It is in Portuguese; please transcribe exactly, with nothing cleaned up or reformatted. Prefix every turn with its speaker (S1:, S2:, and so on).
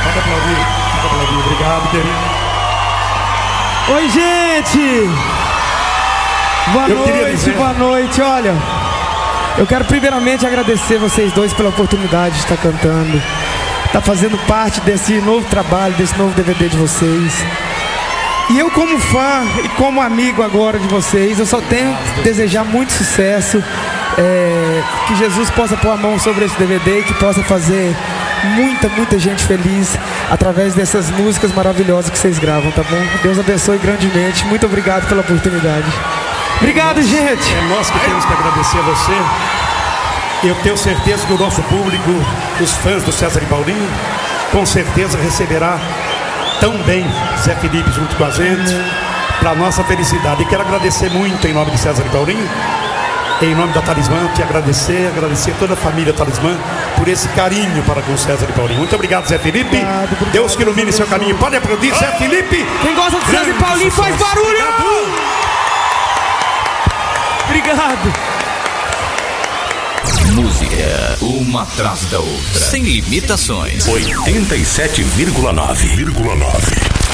S1: Pode aplaudir, pode aplaudir. Obrigado, querido.
S2: Oi, gente! Boa
S1: Eu queria
S2: noite,
S1: dizer-
S2: boa noite. Olha, eu quero primeiramente agradecer vocês dois pela oportunidade de estar cantando, estar fazendo parte desse novo trabalho, desse novo D V D de vocês. E eu, como fã e como amigo agora de vocês, eu só tenho que desejar muito sucesso, é, que Jesus possa pôr a mão sobre esse D V D e que possa fazer muita, muita gente feliz através dessas músicas maravilhosas que vocês gravam, tá bom? Deus abençoe grandemente. Muito obrigado pela oportunidade. Obrigado, gente.
S1: É nós que temos que agradecer a você. Eu tenho certeza que o nosso público, os fãs do César e Paulinho, com certeza receberá tão bem Zé Felipe junto com a gente, para nossa felicidade. E quero agradecer muito em nome de César e Paulinho, em nome da Talismã, te agradecer, agradecer toda a família Talismã por esse carinho para com César e Paulinho. Muito obrigado, Zé Felipe.
S2: Obrigado, obrigado.
S1: Deus que ilumine seu caminho. Pode aplaudir, Zé Felipe.
S2: Quem gosta de César e
S1: Grande
S2: Paulinho faz
S1: sucesso.
S2: barulho! Obrigado.
S3: Música, uma atrás da outra, sem limitações.
S4: oitenta e sete vírgula nove.